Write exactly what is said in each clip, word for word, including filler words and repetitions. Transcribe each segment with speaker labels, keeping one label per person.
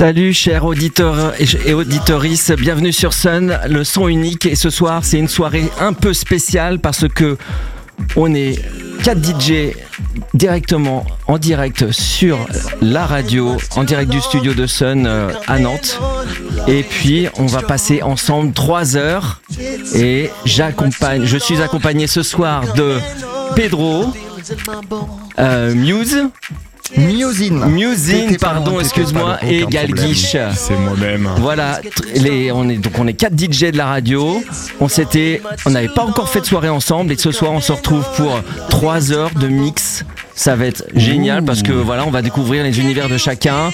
Speaker 1: Salut chers auditeurs et auditorices, bienvenue sur Sun, le son unique. Et ce soir c'est une soirée un peu spéciale parce que on est quatre D J directement en direct sur la radio, en direct du studio de Sun euh, à Nantes. Et puis on va passer ensemble trois heures et j'accompagne, je suis accompagné ce soir de Pedro, euh, Muse.
Speaker 2: Musine.
Speaker 1: Musine, pardon, excuse-moi, et Galguiche.
Speaker 3: C'est moi-même.
Speaker 1: Voilà, les, on est donc on est quatre D J de la radio. On s'était, on n'avait pas encore fait de soirée ensemble et ce soir on se retrouve pour trois heures de mix. Ça va être génial parce que voilà, on va découvrir les univers de chacun.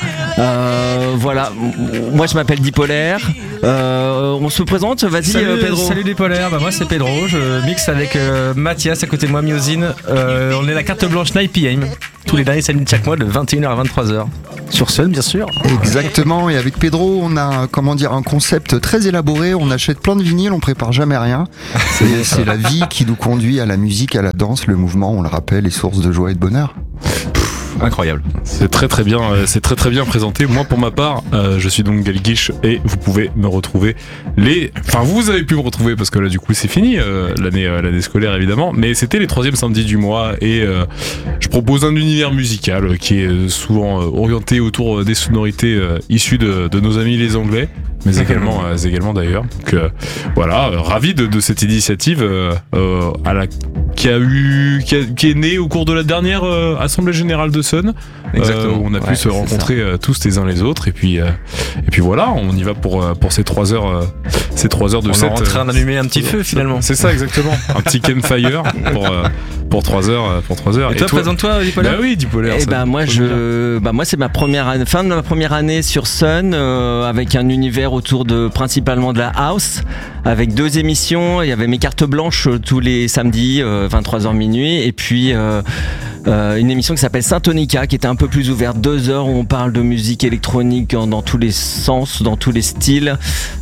Speaker 1: Euh, voilà, moi je m'appelle Dipolaire. Euh, on se présente, vas-y
Speaker 4: salut,
Speaker 1: euh, Pedro.
Speaker 4: Salut Dipolaire, bah moi c'est Pedro, je mixe avec euh, Mathias à côté de moi, Musine. Euh, on est la carte blanche Night P M. Tous les derniers samedis de chaque mois de vingt et une heures à vingt-trois heures. Sur Sun, bien sûr.
Speaker 2: Exactement, et avec Pedro, on a comment dire, un concept très élaboré. On achète plein de vinyles, on prépare jamais rien. C'est, c'est la vie qui nous conduit à la musique, à la danse, le mouvement, on le rappelle, est source de joie et de bonheur.
Speaker 4: Incroyable.
Speaker 3: C'est très très bien, euh, c'est très très bien présenté. Moi pour ma part, euh, je suis donc Galguiche et vous pouvez me retrouver les, enfin vous avez pu me retrouver parce que là du coup c'est fini euh, l'année euh, l'année scolaire évidemment, mais c'était les troisièmes samedis du mois et euh, je propose un univers musical qui est souvent euh, orienté autour des sonorités euh, issues de, de nos amis les Anglais, mais également euh, également d'ailleurs. Donc euh, voilà, euh, ravi de, de cette initiative euh, euh, à la qui a eu qui, a, qui est née au cours de la dernière euh, assemblée générale de Sun.
Speaker 4: Exactement.
Speaker 3: Euh, on a pu
Speaker 1: Ouais,
Speaker 3: se rencontrer euh, tous les uns les autres et puis euh, et puis voilà, on y va pour euh, pour ces trois heures euh, ces trois heures de
Speaker 4: on
Speaker 3: set.
Speaker 4: est en train
Speaker 3: euh,
Speaker 4: d'allumer un petit feu finalement.
Speaker 3: C'est ça exactement, un petit campfire pour euh, pour trois heures pour trois heures.
Speaker 4: Et, et toi, présente-toi Dipolaire.
Speaker 3: Bah oui, Dipolaire.
Speaker 1: Et
Speaker 3: ça,
Speaker 1: bah moi je, bah moi c'est ma première année, fin de ma première année sur Sun euh, avec un univers autour de principalement de la house, avec deux émissions. Il y avait mes cartes blanches tous les samedis euh, vingt-trois heures minuit et puis euh, euh, une émission qui s'appelle Syntonica qui était un peu plus ouverte, deux heures où on parle de musique électronique dans, dans tous les sens, dans tous les styles,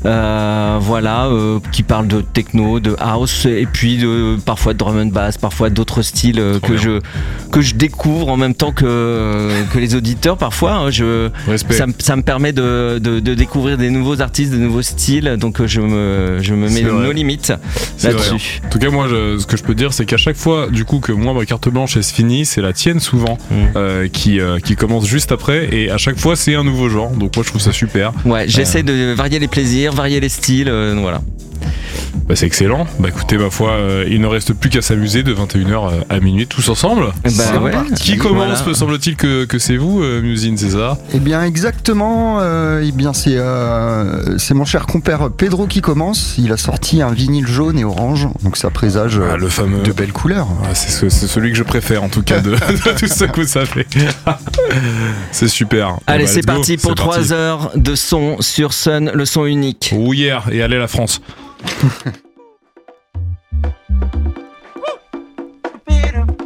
Speaker 1: euh, voilà, euh, qui parle de techno, de house et puis de, parfois de drum and bass, parfois d'autres styles euh, que
Speaker 3: bien.
Speaker 1: je que je découvre en même temps que que les auditeurs parfois. Hein, je
Speaker 3: Respect.
Speaker 1: ça, ça me permet de, de de découvrir des nouveaux artistes, de nouveaux styles, donc je me je me mets
Speaker 3: C'est vrai.
Speaker 1: nos limites
Speaker 3: C'est vrai.
Speaker 1: là-dessus.
Speaker 3: En tout cas, moi, je, ce que je peux dire, c'est qu'à chaque fois, du coup, que moi, ma carte blanche, elle se finit, c'est la tienne souvent,
Speaker 1: Mm.
Speaker 3: euh, qui, euh, qui commence juste après, et à chaque fois, c'est un nouveau genre. Donc, moi, je trouve ça super.
Speaker 1: Ouais, j'essaie de varier les plaisirs, varier les styles, euh, voilà.
Speaker 3: Bah, c'est excellent. Bah, écoutez, ma foi, euh, il ne reste plus qu'à s'amuser de vingt et une heures à minuit, tous ensemble.
Speaker 1: Bah
Speaker 2: C'est
Speaker 1: ouais.
Speaker 3: Qui
Speaker 1: Oui,
Speaker 3: commence,
Speaker 1: voilà.
Speaker 3: me semble-t-il que, que c'est vous, euh, Musine, c'est ça?
Speaker 2: Eh bien exactement, euh, eh bien c'est, euh, c'est mon cher compère Pedro qui commence. Il a sorti un vinyle jaune et orange, donc ça présage euh,
Speaker 3: Ah, le fameux.
Speaker 2: de belles couleurs.
Speaker 3: Ah, c'est, ce- c'est celui que je préfère en tout cas de, de tout ce que vous savez. C'est super.
Speaker 1: Allez,
Speaker 3: Bon, bah,
Speaker 1: c'est
Speaker 3: let's go.
Speaker 1: parti pour
Speaker 3: C'est parti.
Speaker 1: trois heures de son sur Sun, le son unique.
Speaker 3: Oh yeah, et allez la France.